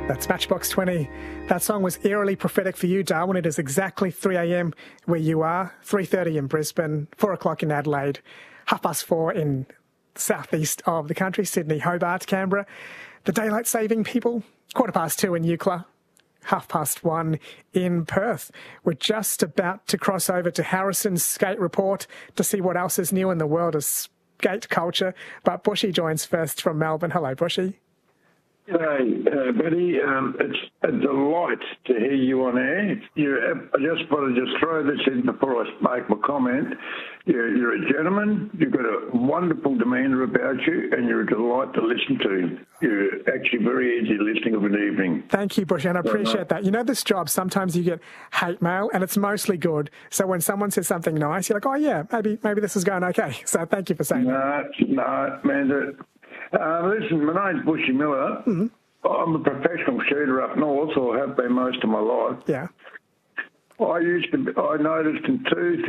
That's Matchbox 20. That song was eerily prophetic for you, Darwin. It is exactly 3 a.m. where you are, 3:30 in Brisbane, 4 o'clock in Adelaide, 4:30 in southeast of the country, Sydney, Hobart, Canberra. The daylight saving people, 2:15 in Eucla, 1:30 in Perth. We're just about to cross over to Harrison's skate report to see what else is new in the world of skate culture. But Bushy joins first from Melbourne. Hello, Bushy. Hey, Betty, it's a delight to hear you on air. I just want to just throw this in before I make my comment. You're a gentleman, you've got a wonderful demeanour about you, and you're a delight to listen to. You're actually very easy listening of an evening. Thank you, Bushy, and I appreciate that. You know, this job, sometimes you get hate mail, and it's mostly good. So when someone says something nice, you're like, oh, yeah, maybe this is going okay. So thank you for saying that. No, man, listen, my name's Bushy Miller. Mm-hmm. I'm a professional shooter up north, or have been most of my life. Yeah. I noticed in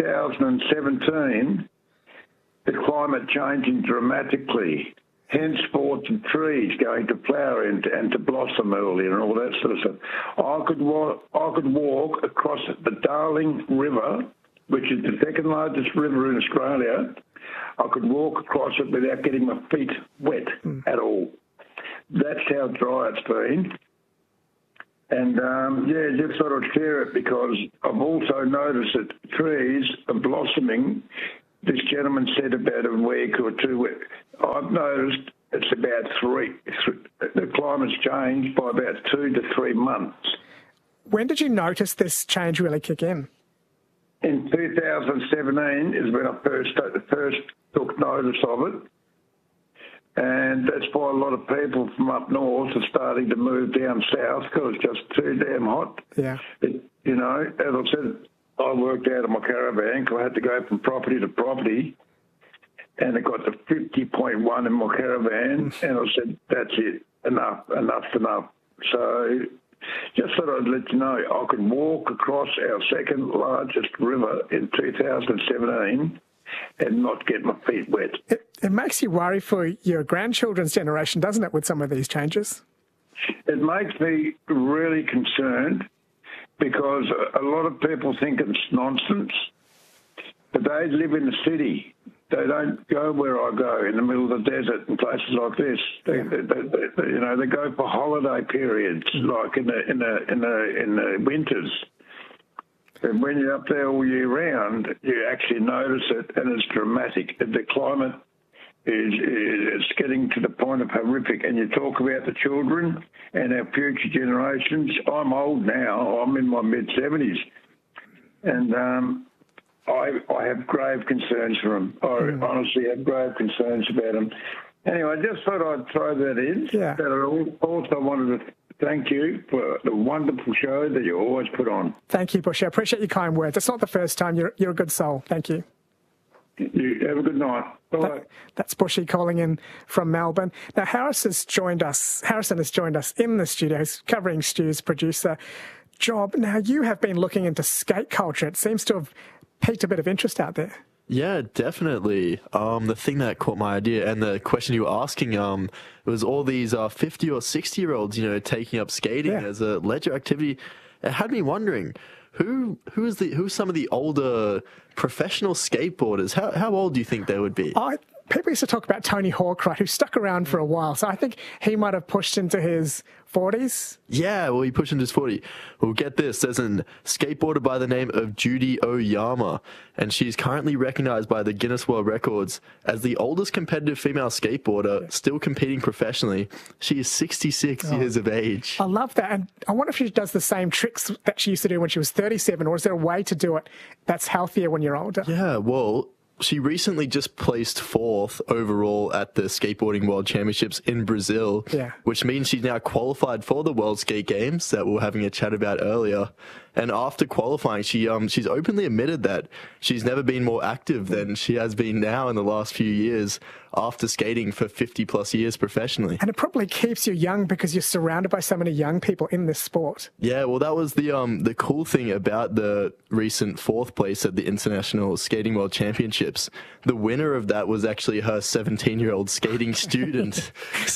2017 the climate changing dramatically. Henceforth, the trees going to flower and to blossom early and all that sort of stuff. I could walk across the Darling River, which is the second largest river in Australia. I could walk across it without getting my feet wet at all. That's how dry it's been. And, just thought I'd share it because I've also noticed that trees are blossoming. This gentleman said about a week or two. I've noticed it's about the climate's changed by about 2 to 3 months. When did you notice this change really kick in? In 2017 is when I first took notice of it. And that's why a lot of people from up north are starting to move down south because it's just too damn hot. Yeah. As I said, I worked out of my caravan because I had to go from property to property. And it got to 50.1 in my caravan. And I said, that's it. Enough. So just thought I'd let you know, I could walk across our second largest river in 2017 and not get my feet wet. It makes you worry for your grandchildren's generation, doesn't it, with some of these changes? It makes me really concerned because a lot of people think it's nonsense, but they live in the city. They don't go where I go, in the middle of the desert and places like this. They go for holiday periods, like in the winters. And when you're up there all year round, you actually notice it, and it's dramatic. The climate is getting to the point of horrific. And you talk about the children and our future generations. I'm old now. I'm in my mid-70s. And I have grave concerns for them. I honestly have grave concerns about them. Anyway, I just thought I'd throw that in. Yeah. But I also wanted to thank you for the wonderful show that you always put on. Thank you, Bushy. I appreciate your kind words. It's not the first time. You're a good soul. Thank you. You have a good night. Bye. That's Bushy calling in from Melbourne. Now, Harrison has joined us in the studios, covering Stu's producer job. Now, you have been looking into skate culture. It seems to have piqued a bit of interest out there. Yeah, definitely. The thing that caught my idea and the question you were asking, it was all these 50 or 60-year-olds, taking up skating as a leisure activity. It had me wondering, who's some of the older professional skateboarders? How old do you think they would be? People used to talk about Tony Hawk, right, who stuck around for a while. So I think he might have pushed into his 40s. Yeah, well, he pushed into his 40s. Well, get this. There's a skateboarder by the name of Judy Oyama, and she's currently recognized by the Guinness World Records as the oldest competitive female skateboarder still competing professionally. She is 66 years of age. I love that. And I wonder if she does the same tricks that she used to do when she was 37, or is there a way to do it that's healthier when you're older? Yeah, well, she recently just placed 4th overall at the Skateboarding World Championships in Brazil, which means she's now qualified for the World Skate Games that we were having a chat about earlier. And after qualifying, she's openly admitted that she's never been more active than she has been now in the last few years after skating for 50 plus years professionally. And it probably keeps you young because you're surrounded by so many young people in this sport. Yeah, well, that was the cool thing about the recent fourth place at the International Skating World Championships. The winner of that was actually her 17-year-old skating student.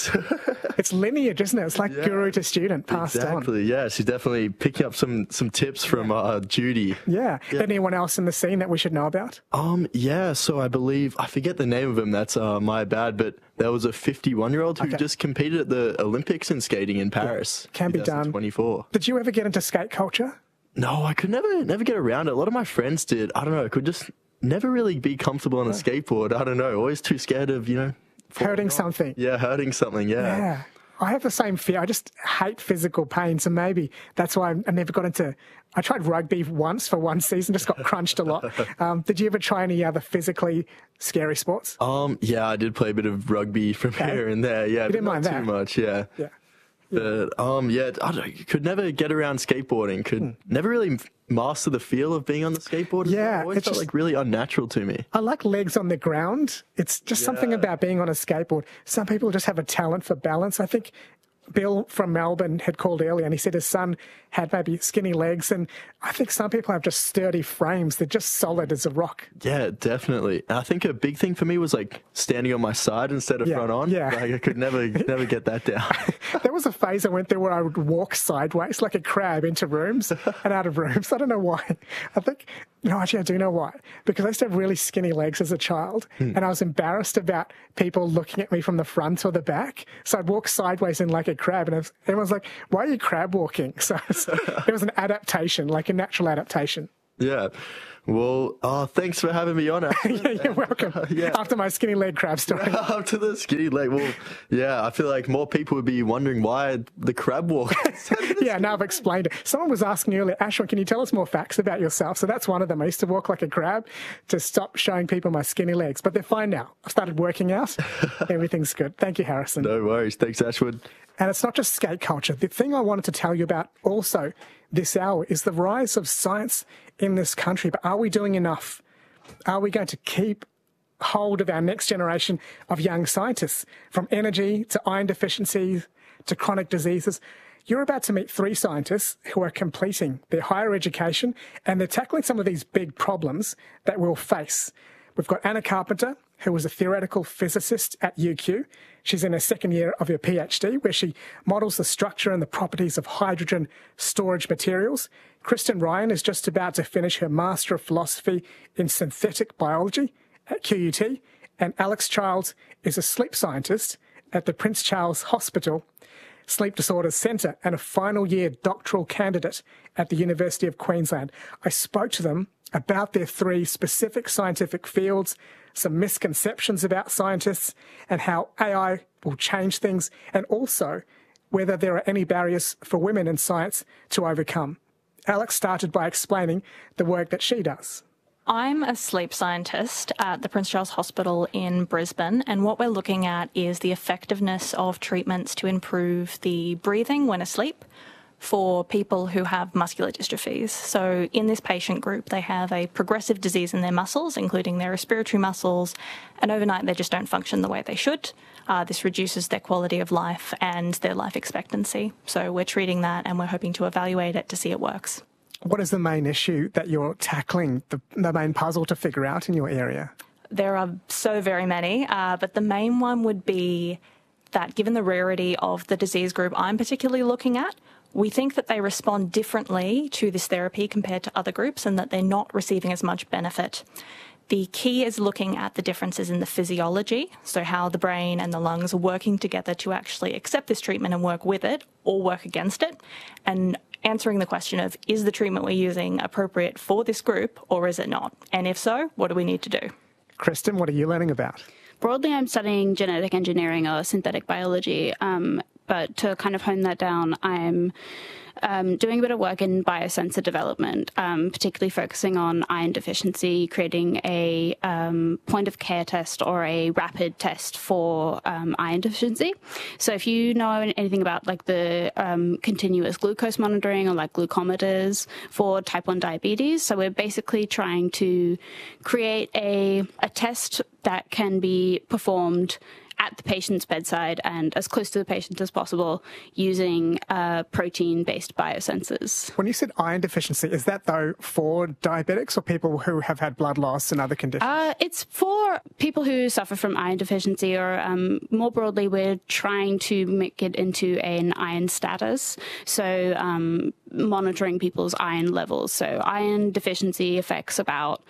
It's lineage, isn't it? It's like guru to student, passed on. Exactly, yeah. She's definitely picking up some tips from Judy. Yeah. Anyone else in the scene that we should know about? Yeah, so I believe, I forget the name of him, that's my bad, but there was a 51-year-old who just competed at the Olympics in skating in Paris. Can be done. 24. Did you ever get into skate culture? No, I could never get around it. A lot of my friends did. I don't know, I could just never really be comfortable on a skateboard. I don't know, always too scared of, Hurting something. Yeah, hurting something, Yeah. I have the same fear. I just hate physical pain. So maybe that's why I never got into... I tried rugby once for one season, just got crunched a lot. Did you ever try any other phically scary sports? Yeah, I did play a bit of rugby from here and there. Yeah, you didn't mind that? Too much, yeah. Yeah. But, could never get around skateboarding. Could never really master the feel of being on the skateboard. Yeah. It always felt like really unnatural to me. I like legs on the ground. It's just something about being on a skateboard. Some people just have a talent for balance. I think Bill from Melbourne had called earlier and he said his son had maybe skinny legs, and I think some people have just sturdy frames. They're just solid as a rock. Yeah, definitely. And I think a big thing for me was like standing on my side instead of front on. Yeah. Like I could never get that down. There was a phase I went through where I would walk sideways like a crab into rooms and out of rooms. I don't know why. I think, actually I do know why. Because I used to have really skinny legs as a child and I was embarrassed about people looking at me from the front or the back. So I'd walk sideways in like a crab and everyone's like, why are you crab walking? So it was an adaptation, like a natural adaptation. Yeah. Well, thanks for having me on. Yeah, you're welcome. After my skinny leg crab story. After the skinny leg, well, yeah, I feel like more people would be wondering why the crab walk. Yeah, now I've explained it. Someone was asking earlier, Ashwin, can you tell us more facts about yourself? So that's one of them. I used to walk like a crab to stop showing people my skinny legs, but they're fine now. I've started working out. Everything's good. Thank you, Harrison. No worries. Thanks, Ashwin. And it's not just skate culture. The thing I wanted to tell you about also this hour is the rise of science in this country. But are we doing enough? Are we going to keep hold of our next generation of young scientists, from energy to iron deficiencies to chronic diseases? You're about to meet 3 scientists who are completing their higher education and they're tackling some of these big problems that we'll face. We've got Anna Carpenter, who was a theoretical physicist at UQ. She's in her second year of her PhD, where she models the structure and the properties of hydrogen storage materials. Kristen Ryan is just about to finish her Master of Philosophy in Synthetic Biology at QUT. And Alex Childs is a sleep scientist at the Prince Charles Hospital Sleep Disorders Centre and a final year doctoral candidate at the University of Queensland. I spoke to them about their 3 specific scientific fields, some misconceptions about scientists and how AI will change things, and also whether there are any barriers for women in science to overcome. Alex started by explaining the work that she does. I'm a sleep scientist at the Prince Charles Hospital in Brisbane, and what we're looking at is the effectiveness of treatments to improve the breathing when asleep for people who have muscular dystrophies. So in this patient group, they have a progressive disease in their muscles, including their respiratory muscles, and overnight they just don't function the way they should. This reduces their quality of life and their life expectancy. So we're treating that and we're hoping to evaluate it to see it works. What is the main issue that you're tackling, the main puzzle to figure out in your area? There are so very many, but the main one would be that given the rarity of the disease group I'm particularly looking at, we think that they respond differently to this therapy compared to other groups and that they're not receiving as much benefit. The key is looking at the differences in the physiology, so how the brain and the lungs are working together to actually accept this treatment and work with it or work against it, and answering the question of, is the treatment we're using appropriate for this group or is it not? And if so, what do we need to do? Kristen, what are you learning about? Broadly, I'm studying genetic engineering or synthetic biology, but to kind of hone that down, I'm doing a bit of work in biosensor development, particularly focusing on iron deficiency, creating a point of care test or a rapid test for iron deficiency. So if you know anything about like the continuous glucose monitoring or like glucometers for type 1 diabetes, so we're basically trying to create a test that can be performed at the patient's bedside and as close to the patient as possible using protein-based biosensors. When you said iron deficiency, is that, though, for diabetics or people who have had blood loss and other conditions? It's for people who suffer from iron deficiency, or more broadly, we're trying to make it into an iron status. So monitoring people's iron levels. So iron deficiency affects about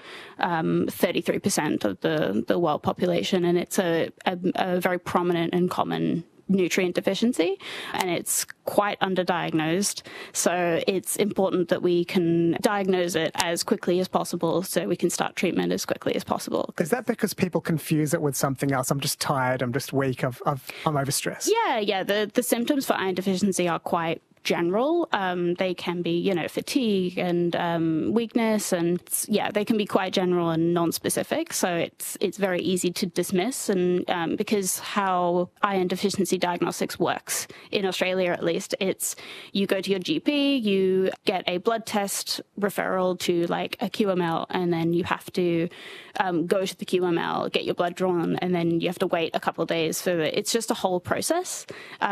33% of the world population, and it's a very prominent and common nutrient deficiency, and it's quite underdiagnosed. So it's important that we can diagnose it as quickly as possible so we can start treatment as quickly as possible. Is that because people confuse it with something else? I'm just tired, I'm just weak, I'm overstressed. Yeah. The symptoms for iron deficiency are quite general. They can be, fatigue and weakness, and they can be quite general and non-specific. So it's very easy to dismiss, and because how iron deficiency diagnostics works in Australia, at least, it's you go to your GP, you get a blood test referral to like a QML, and then you have to go to the QML, get your blood drawn, and then you have to wait a couple of days for it. It's just a whole process.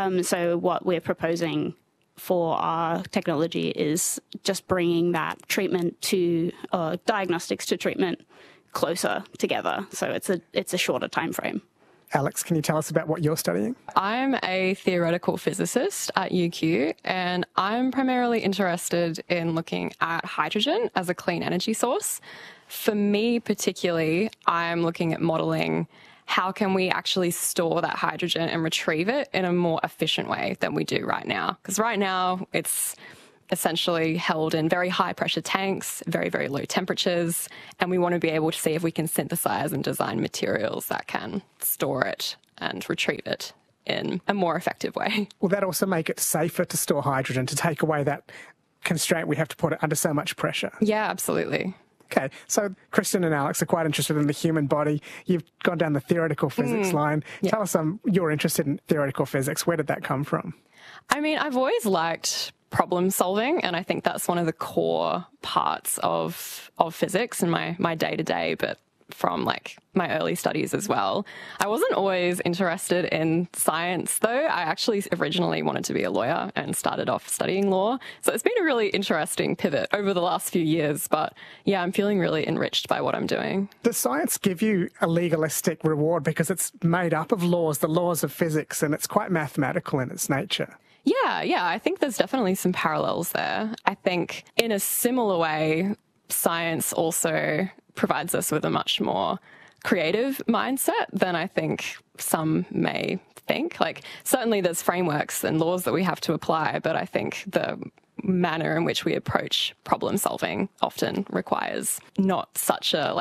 So what we're proposing for our technology is just bringing that treatment to diagnostics to treatment closer together. So it's a shorter time frame. Alex, can you tell us about what you're studying? I'm a theoretical physicist at UQ, and I'm primarily interested in looking at hydrogen as a clean energy source. For me particularly, I'm looking at modelling how can we actually store that hydrogen and retrieve it in a more efficient way than we do right now? Because right now it's essentially held in very high pressure tanks, very, very low temperatures, and we want to be able to see if we can synthesize and design materials that can store it and retrieve it in a more effective way. Will that also make it safer to store hydrogen, to take away that constraint we have to put it under so much pressure? Yeah, absolutely. Okay, so Kristen and Alex are quite interested in the human body. You've gone down the theoretical physics line. Yeah. Tell us you're interested in theoretical physics. Where did that come from? I mean, I've always liked problem solving, and I think that's one of the core parts of physics in my day-to-day, but from like my early studies as well. I wasn't always interested in science though. I actually originally wanted to be a lawyer and started off studying law. So it's been a really interesting pivot over the last few years, but yeah, I'm feeling really enriched by what I'm doing. Does science give you a legalistic reward because it's made up of laws, the laws of physics, and it's quite mathematical in its nature? Yeah, I think there's definitely some parallels there. I think in a similar way, science also provides us with a much more creative mindset than I think some may think. Like, certainly there's frameworks and laws that we have to apply, but I think the manner in which we approach problem solving often requires not such a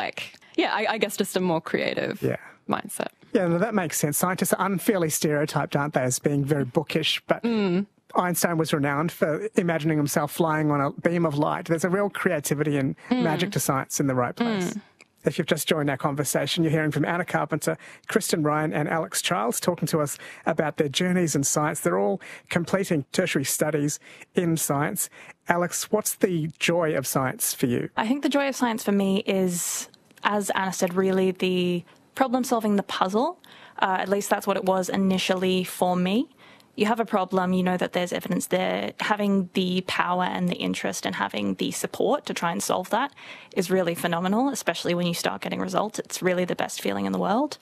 I guess just a more creative mindset. Yeah, no, that makes sense. Scientists are unfairly stereotyped, aren't they, as being very bookish, but Einstein was renowned for imagining himself flying on a beam of light. There's a real creativity and magic to science in the right place. If you've just joined our conversation, you're hearing from Anna Carpenter, Kristen Ryan and Alex Childs talking to us about their journeys in science. They're all completing tertiary studies in science. Alex, what's the joy of science for you? I think the joy of science for me is, as Anna said, really the problem solving the puzzle. At least that's what it was initially for me. You have a problem, you know that there's evidence there. Having the power and the interest and having the support to try and solve that is really phenomenal, especially when you start getting results. It's really the best feeling in the world.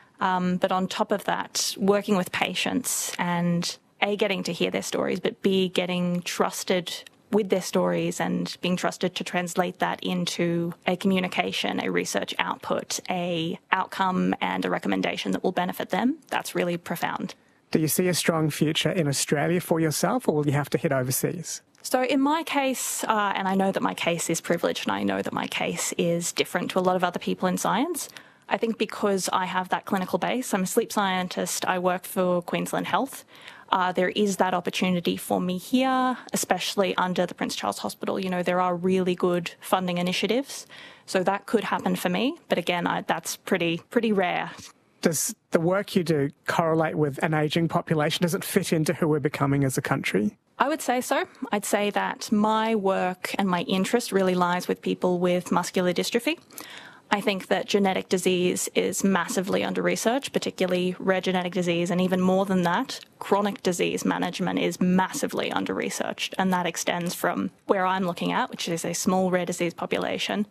But on top of that, working with patients and A, getting to hear their stories, but B, getting trusted with their stories and being trusted to translate that into a communication, a research output, a outcome and a recommendation that will benefit them, that's really profound. Do you see a strong future in Australia for yourself, or will you have to head overseas? So in my case, and I know that my case is privileged and I know that my case is different to a lot of other people in science, I think because I have that clinical base, I'm a sleep scientist, I work for Queensland Health, There is that opportunity for me here, especially under the Prince Charles Hospital. You know, there are really good funding initiatives, so that could happen for me. But again, that's pretty rare. Does the work you do correlate with an ageing population? Does it fit into who we're becoming as a country? I would say so. I'd say that my work and my interest really lies with people with muscular dystrophy. I think that genetic disease is massively under-researched, particularly rare genetic disease, and even more than that, chronic disease management is massively under-researched, and that extends from where I'm looking at, which is a small rare disease population,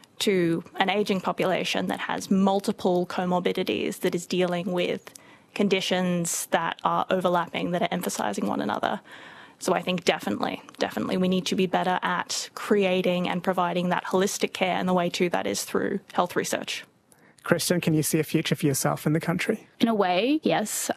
to an ageing population that has multiple comorbidities, that is dealing with conditions that are overlapping, that are emphasising one another. So I think definitely we need to be better at creating and providing that holistic care, and the way to that is through health research. Kristen, can you see a future for yourself in the country? In a way, yes.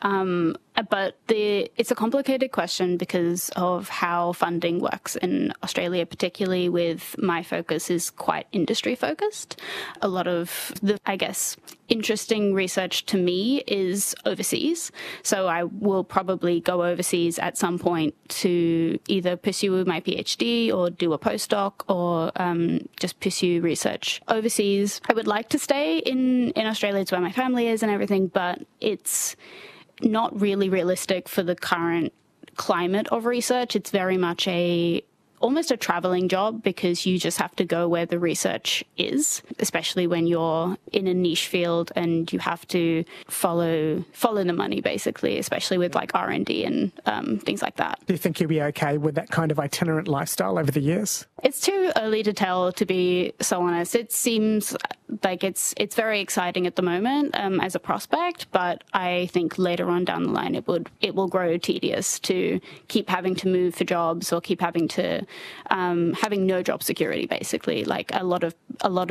But it's a complicated question because of how funding works in Australia, particularly with my focus is quite industry focused. A lot of the, I guess, interesting research to me is overseas. So I will probably go overseas at some point to either pursue my PhD or do a postdoc or just pursue research overseas. I would like to stay in Australia. It's where my family is and everything, but it's not really realistic for the current climate of research. It's very much almost a traveling job because you just have to go where the research is, especially when you're in a niche field and you have to follow the money, basically, especially with like R&D and things like that. Do you think you'll be okay with that kind of itinerant lifestyle over the years? It's too early to tell, to be so honest. It seems like it's very exciting at the moment as a prospect, but I think later on down the line it will grow tedious to keep having to move for jobs or keep having to having no job security, basically. Like a lot of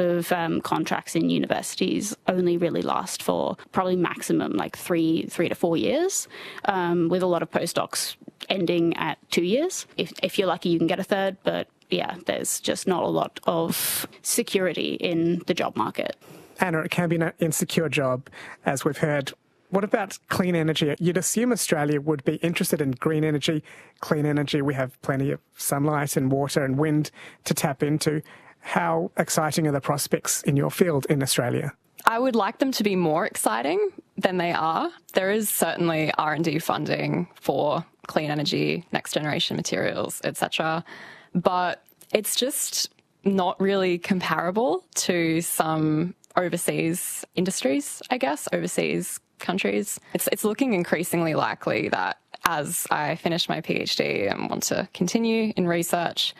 contracts in universities only really last for probably maximum like three to 4 years, with a lot of postdocs ending at 2 years. If you're lucky, you can get a third, but yeah, there's just not a lot of security in the job market. Anna, it can be an insecure job, as we've heard. What about clean energy? You'd assume Australia would be interested in green energy, clean energy. We have plenty of sunlight and water and wind to tap into. How exciting are the prospects in your field in Australia? I would like them to be more exciting than they are. There is certainly R&D funding for clean energy, next generation materials, etc., but it's just not really comparable to some overseas industries, I guess, overseas countries. It's looking increasingly likely that as I finish my PhD and want to continue in research,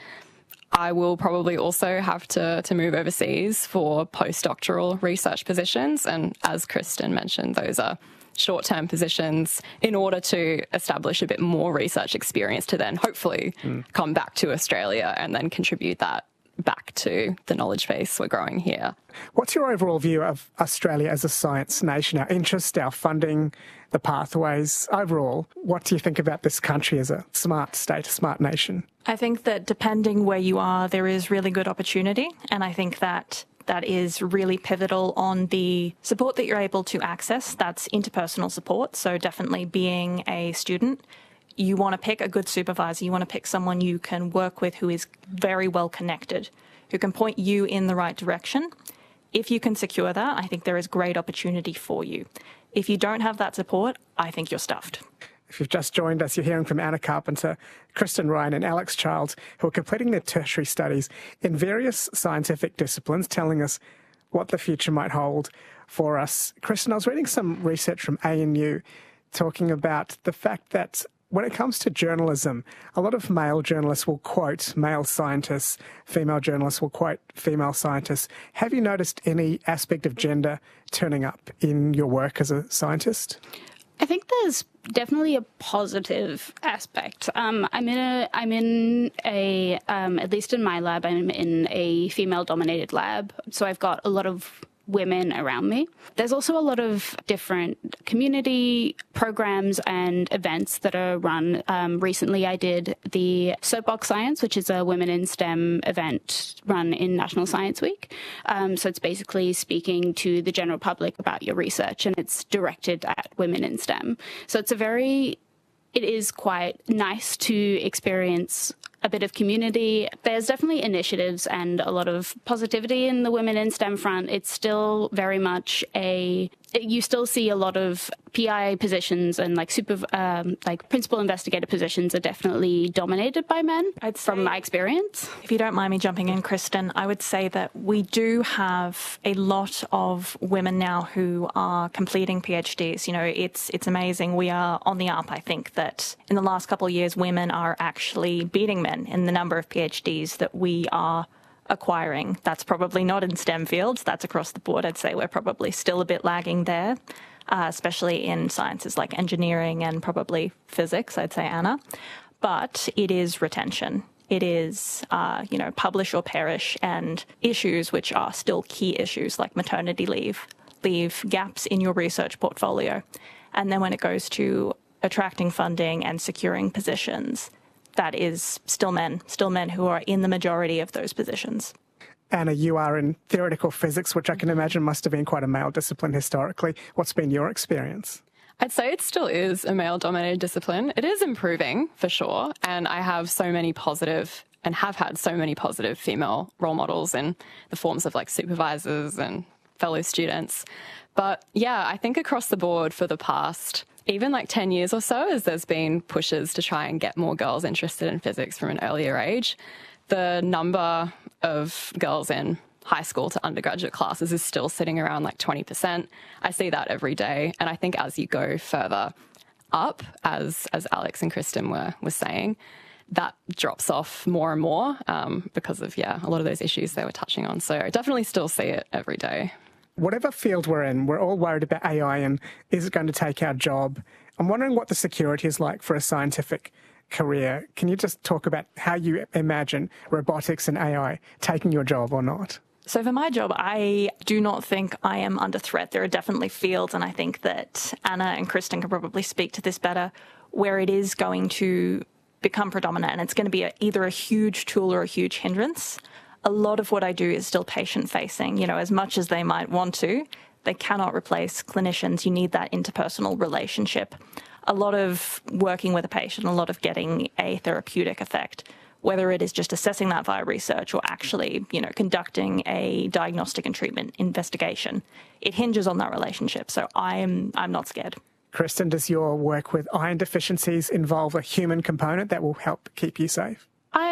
I will probably also have to move overseas for postdoctoral research positions. And as Kristen mentioned, those are short-term positions in order to establish a bit more research experience to then hopefully come back to Australia and then contribute that back to the knowledge base we're growing here. What's your overall view of Australia as a science nation, our interest, our funding, the pathways? Overall, what do you think about this country as a smart state, a smart nation? I think that depending where you are, there is really good opportunity, and I think that is really pivotal on the support that you're able to access. That's interpersonal support, so definitely being a student, you want to pick a good supervisor. You want to pick someone you can work with who is very well connected, who can point you in the right direction. If you can secure that, I think there is great opportunity for you. If you don't have that support, I think you're stuffed. If you've just joined us, you're hearing from Anna Carpenter, Kristen Ryan and Alex Childs, who are completing their tertiary studies in various scientific disciplines, telling us what the future might hold for us. Kristen, I was reading some research from ANU talking about the fact that when it comes to journalism, a lot of male journalists will quote male scientists, female journalists will quote female scientists. Have you noticed any aspect of gender turning up in your work as a scientist? I think there's definitely a positive aspect. I'm in a at least in my lab, I'm in a female-dominated lab, so I've got a lot of women around me. There's also a lot of different community programs and events that are run. Recently I did the Soapbox Science, which is a Women in STEM event run in National Science Week. So it's basically speaking to the general public about your research, and it's directed at women in STEM. So it's a very it is quite nice to experience a bit of community. There's definitely initiatives and a lot of positivity in the Women in STEM front. It's still very much you still see a lot of PI positions and like principal investigator positions are definitely dominated by men, from my experience. If you don't mind me jumping in, Kristen, I would say that we do have a lot of women now who are completing PhDs. You know, it's amazing. We are on the up. I think that in the last couple of years, women are actually beating men in the number of PhDs that we are acquiring. That's probably not in STEM fields. That's across the board. I'd say we're probably still a bit lagging there, especially in sciences like engineering and probably physics, I'd say, Anna. But it is retention. It is, publish or perish, and issues which are still key issues like maternity leave gaps in your research portfolio. And then when it goes to attracting funding and securing positions, that is still men who are in the majority of those positions. Anna, you are in theoretical physics, which I can imagine must have been quite a male discipline historically. What's been your experience? I'd say it still is a male-dominated discipline. It is improving, for sure, and I have so many positive and have had so many positive female role models in the forms of like supervisors and fellow students. But yeah, I think across the board for the past even like 10 years or so, as there's been pushes to try and get more girls interested in physics from an earlier age, the number of girls in high school to undergraduate classes is still sitting around like 20%. I see that every day. And I think as you go further up, as Alex and Kristen were saying, that drops off more and more because of, a lot of those issues they were touching on. So I definitely still see it every day. Whatever field we're in, we're all worried about AI and is it going to take our job? I'm wondering what the security is like for a scientific career. Can you just talk about how you imagine robotics and AI taking your job or not? So for my job, I do not think I am under threat. There are definitely fields, and I think that Anna and Kristen can probably speak to this better, where it is going to become predominant and it's going to be either a huge tool or a huge hindrance. A lot of what I do is still patient-facing. You know, as much as they might want to, they cannot replace clinicians. You need that interpersonal relationship. A lot of working with a patient, a lot of getting a therapeutic effect, whether it is just assessing that via research or actually, conducting a diagnostic and treatment investigation. It hinges on that relationship. So I'm not scared. Kristen, does your work with iron deficiencies involve a human component that will help keep you safe?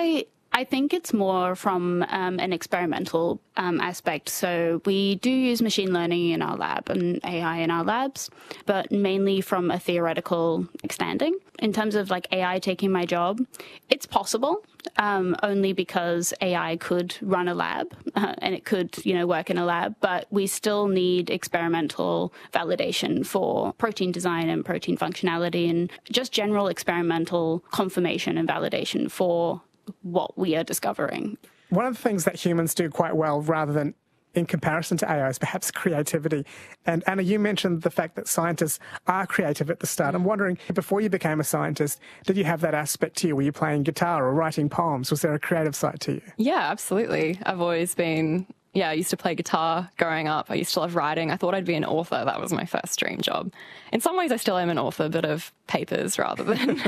I think it's more from an experimental aspect. So we do use machine learning in our lab and AI in our labs, but mainly from a theoretical standing. In terms of like AI taking my job, it's possible, only because AI could run a lab and it could, work in a lab, but we still need experimental validation for protein design and protein functionality and just general experimental confirmation and validation for what we are discovering. One of the things that humans do quite well, rather than in comparison to AI, is perhaps creativity. And Anna, you mentioned the fact that scientists are creative at the start. I'm wondering, before you became a scientist, did you have that aspect to you? Were you playing guitar or writing poems? Was there a creative side to you? Yeah, absolutely. I've always been... I used to play guitar growing up. I used to love writing. I thought I'd be an author. That was my first dream job. In some ways, I still am an author, but of papers rather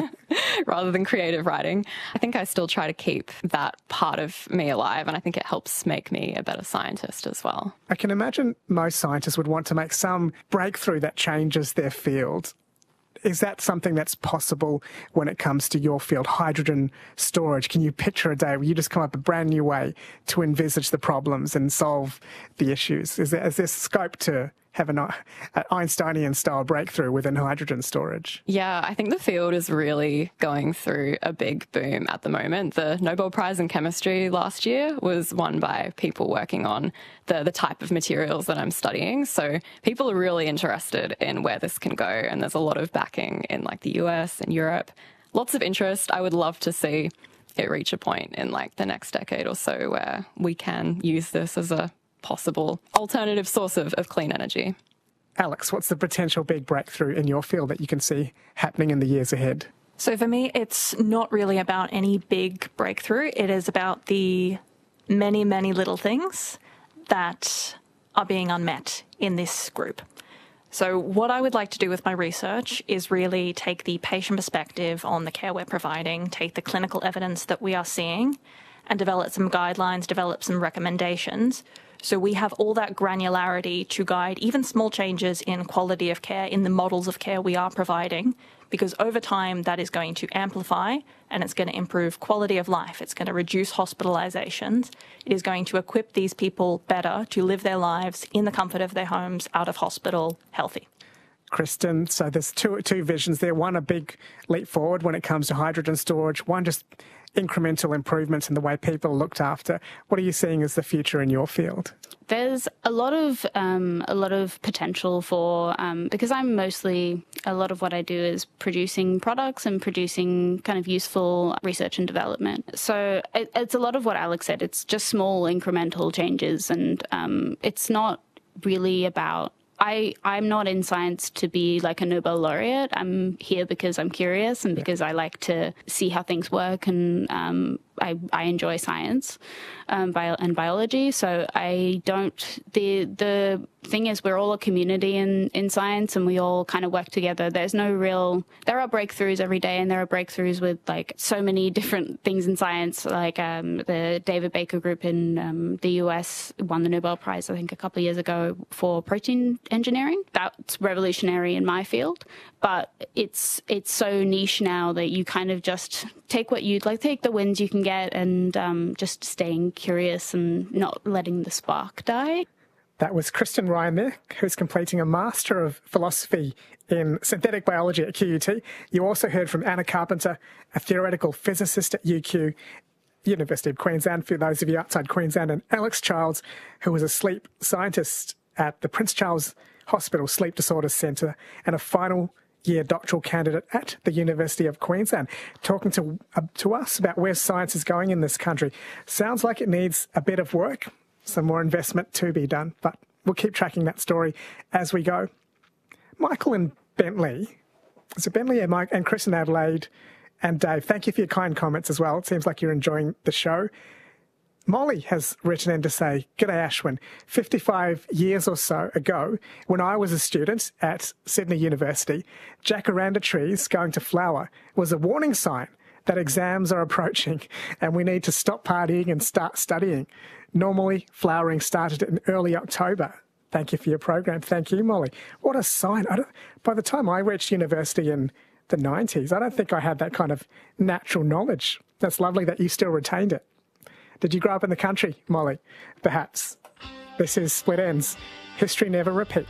than creative writing. I think I still try to keep that part of me alive, and I think it helps make me a better scientist as well. I can imagine most scientists would want to make some breakthrough that changes their field. Is that something that's possible when it comes to your field, hydrogen storage? Can you picture a day where you just come up with a brand new way to envisage the problems and solve the issues? Is there scope to have an Einsteinian-style breakthrough within hydrogen storage? Yeah, I think the field is really going through a big boom at the moment. The Nobel Prize in Chemistry last year was won by people working on the type of materials that I'm studying. So people are really interested in where this can go, and there's a lot of backing in like the US and Europe. Lots of interest. I would love to see it reach a point in like the next decade or so where we can use this as a possible alternative source of clean energy. Alex, what's the potential big breakthrough in your field that you can see happening in the years ahead? So for me, it's not really about any big breakthrough. It is about the many, many little things that are being unmet in this group. So what I would like to do with my research is really take the patient perspective on the care we're providing, take the clinical evidence that we are seeing, and develop some guidelines, develop some recommendations. So we have all that granularity to guide even small changes in quality of care, in the models of care we are providing, because over time that is going to amplify and it's going to improve quality of life. It's going to reduce hospitalizations. It is going to equip these people better to live their lives in the comfort of their homes, out of hospital, healthy. Kristen, so there's two visions there. One, a big leap forward when it comes to hydrogen storage. One, just incremental improvements in the way people are looked after. What are you seeing as the future in your field? There's a lot of potential for, because a lot of what I do is producing products and producing kind of useful research and development. So it's a lot of what Alex said. It's just small incremental changes, and it's not really about, I'm not in science to be like a Nobel laureate. I'm here because I'm curious and because I like to see how things work, and I enjoy science and biology. So the thing is, we're all a community in science, and we all kind of work together. There are breakthroughs every day, and there are breakthroughs with like so many different things in science. Like the David Baker group in the US won the Nobel Prize, I think, a couple of years ago for protein engineering. That's revolutionary in my field, but it's so niche now that you kind of just take the wins you can get, and just staying curious and not letting the spark die. That was Kristen Ryan there, who's completing a Master of Philosophy in Synthetic Biology at QUT. You also heard from Anna Carpenter, a theoretical physicist at UQ, University of Queensland, for those of you outside Queensland, and Alex Childs, who was a sleep scientist at the Prince Charles Hospital Sleep Disorders Centre and a final year doctoral candidate at the University of Queensland, talking to us about where science is going in this country. Sounds like it needs a bit of work, some more investment to be done, but we'll keep tracking that story as we go. Michael and Bentley, Mike and Chris in Adelaide, and Dave, thank you for your kind comments as well. It seems like you're enjoying the show. Molly has written in to say, "G'day Ashwin, 55 years or so ago, when I was a student at Sydney University, jacaranda trees going to flower was a warning sign that exams are approaching and we need to stop partying and start studying. Normally, flowering started in early October. Thank you for your program." Thank you, Molly. What a sign. By the time I reached university in the 90s, I don't think I had that kind of natural knowledge. That's lovely that you still retained it. Did you grow up in the country, Molly? Perhaps. This is Split Ends. History never repeats.